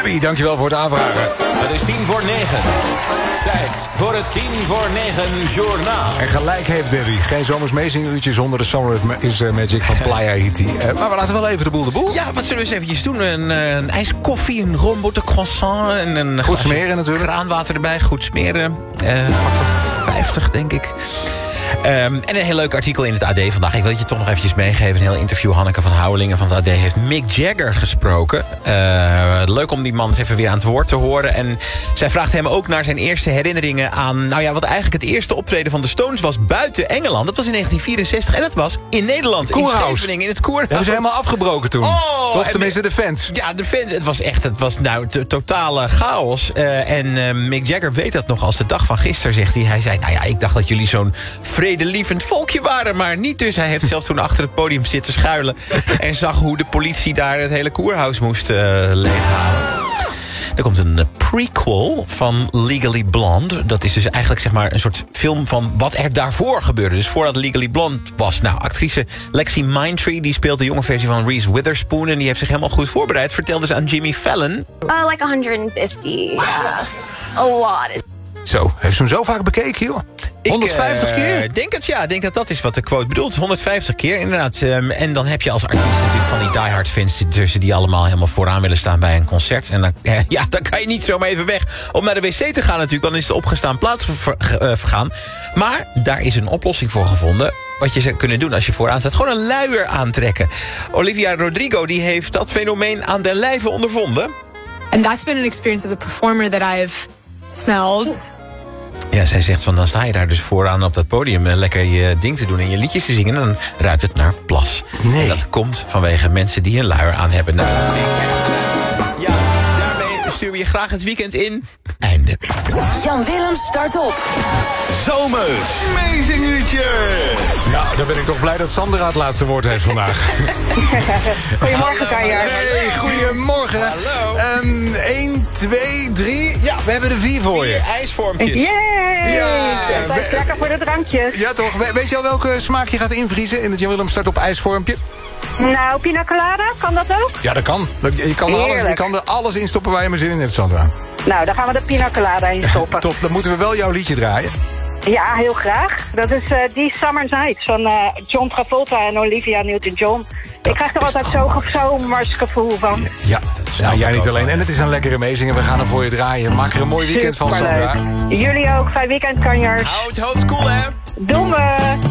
Debbie, dankjewel voor het aanvragen. Het is 8:50. Tijd voor het 8:50 journaal. En gelijk heeft Debbie. Geen zomers meezingeruurtje zonder de Summer is Magic van Playa Haiti. Maar we laten wel even de boel. Ja, wat zullen we eens eventjes doen? Een ijskoffie, een romboter croissant... en een Goed smeren natuurlijk. Kraanwater erbij, goed smeren. Factor 50, denk ik. En een heel leuk artikel in het AD vandaag. Ik wil het je toch nog eventjes meegeven. Een heel interview. Hanneke van Houwelingen van het AD heeft Mick Jagger gesproken. Leuk om die man eens even weer aan het woord te horen. En zij vraagt hem ook naar zijn eerste herinneringen aan... nou ja, wat eigenlijk het eerste optreden van de Stones was buiten Engeland. Dat was in 1964 en dat was in Nederland. Koerhuis. In Scheveningen, in het Koerhuis. Dat hebben ze helemaal afgebroken toen. Toch, tenminste de fans. Ja, de fans. Het was nou totale chaos. En Mick Jagger weet dat nog als de dag van gisteren, zegt hij. Hij zei, nou ja, ik dacht dat jullie zo'n vredelievend volkje waren, maar niet dus. Hij heeft zelfs toen achter het podium zitten schuilen... en zag hoe de politie daar het hele koerhuis moest leeghalen. Er komt een prequel van Legally Blonde. Dat is dus eigenlijk zeg maar een soort film van wat er daarvoor gebeurde. Dus voordat Legally Blonde was. Nou, actrice Lexi Mindtree, die speelt de jonge versie van Reese Witherspoon... en die heeft zich helemaal goed voorbereid. Vertelde ze aan Jimmy Fallon. Like 150. Yeah. A lot. Zo, heeft ze hem zo vaak bekeken, joh? 150 keer? Denk het, ja. Ik denk dat dat is wat de quote bedoelt. 150 keer, inderdaad. En dan heb je als artiest natuurlijk van die diehard fans... tussen die allemaal helemaal vooraan willen staan bij een concert. En dan, dan kan je niet zomaar even weg om naar de wc te gaan natuurlijk. Dan is de opgestaan plaats vergaan. Maar daar is een oplossing voor gevonden. Wat je zou kunnen doen als je vooraan staat. Gewoon een luier aantrekken. Olivia Rodrigo die heeft dat fenomeen aan den lijve ondervonden. And that's been an experience as a performer that I've smelled... Ja, zij zegt van dan sta je daar dus vooraan op dat podium... lekker je ding te doen en je liedjes te zingen... en dan ruikt het naar plas. Nee. En dat komt vanwege mensen die een luier aan hebben. Nou, ja, daarmee sturen we je graag het weekend in. Einde. Jan Willem start op. Zomers Amazing Uurtje. Nou, dan ben ik toch blij dat Sandra het laatste woord heeft vandaag. Goedemorgen, Kanja. Hey, goedemorgen. Hallo. 1, 2, 3. Ja, we hebben er 4 voor je. 4 ijsvormpjes. Yay! Ja. Dat is lekker voor de drankjes. Ja, toch? Weet je al welke smaak je gaat invriezen in het Jan Willem start op ijsvormpje? Nou, pina colada, kan dat ook? Ja, dat kan. Je kan er alles in stoppen waar je maar zin in hebt, Sandra. Nou, dan gaan we de pina colada in stoppen. Top, dan moeten we wel jouw liedje draaien. Ja, heel graag. Dat is die Summer Nights van John Travolta en Olivia Newton-John. Ik krijg er altijd zo'n zomersgevoel van. Ja, jij niet alleen. En het is een lekkere meezing en we gaan er voor je draaien. Maak er een mooi weekend van, Sandra. Jullie ook. Fijn weekend, Kanjers. Hou het hoofd koel, hè. Doen we.